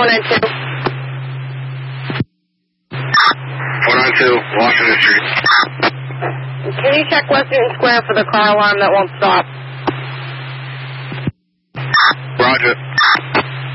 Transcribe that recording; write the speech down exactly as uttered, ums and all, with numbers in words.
four nine two. four nine two, Washington Street. Can you check Western Square for the car alarm that won't stop? Roger.